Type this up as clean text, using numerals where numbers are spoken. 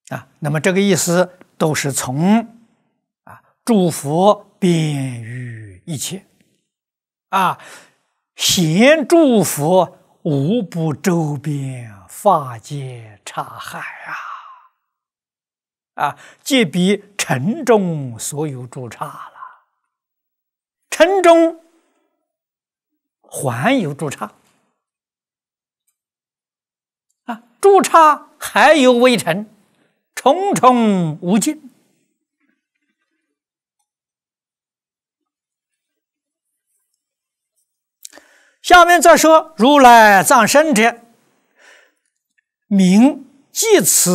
那么这个意思都是从诸佛遍于一切咸诸佛无不周遍法界刹海皆比尘中所有诸刹了。尘中还有诸刹诸刹还有微尘，重重无尽。下面再说如来藏身者，名即此